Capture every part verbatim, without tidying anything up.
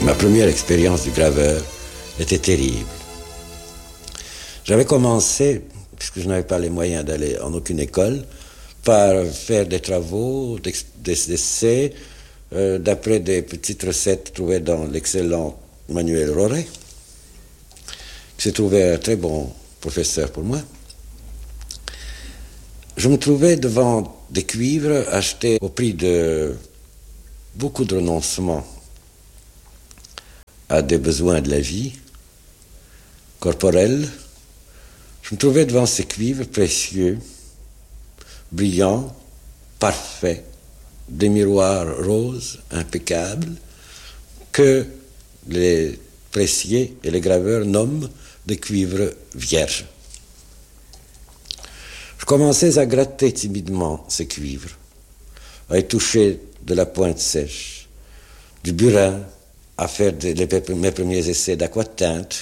Ma première expérience du graveur était terrible. J'avais commencé, puisque je n'avais pas les moyens d'aller en aucune école, par faire des travaux, des, des essais, euh, d'après des petites recettes trouvées dans l'excellent Manuel Roret, qui s'est trouvé un très bon professeur pour moi. Je me trouvais devant des cuivres achetés au prix de beaucoup de renoncements à des besoins de la vie corporelle. Je me trouvais devant ces cuivres précieux, brillants, parfaits, des miroirs roses, impeccables, que les pressiers et les graveurs nomment des cuivres vierges. Je commençais à gratter timidement ces cuivres, à y toucher de la pointe sèche, du burin, à faire des, les, mes premiers essais d'aquatinte.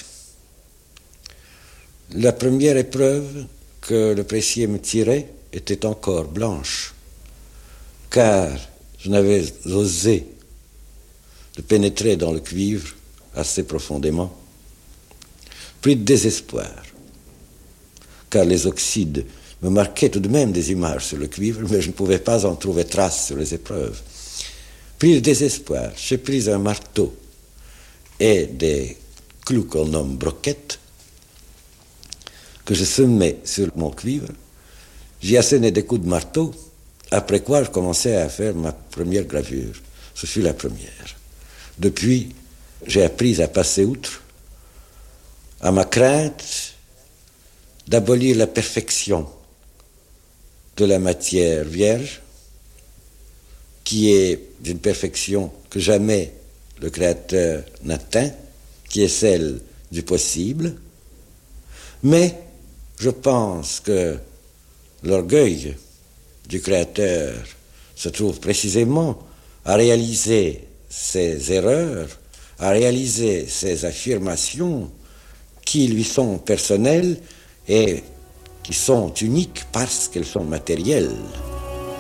La première épreuve que le pressier me tirait était encore blanche, car je n'avais osé de pénétrer dans le cuivre assez profondément. Plus de désespoir, car les oxydes me marquaient tout de même des images sur le cuivre, mais je ne pouvais pas en trouver trace sur les épreuves. Plus de désespoir, j'ai pris un marteau et des clous qu'on nomme broquettes, que je semais sur mon cuivre. J'y assénais des coups de marteau, après quoi je commençais à faire ma première gravure. Ce fut la première. Depuis, j'ai appris à passer outre, à ma crainte d'abolir la perfection de la matière vierge, qui est d'une perfection que jamais le Créateur n'atteint, qui est celle du possible. Mais je pense que l'orgueil du Créateur se trouve précisément à réaliser ces erreurs, à réaliser ces affirmations qui lui sont personnelles et qui sont uniques parce qu'elles sont matérielles.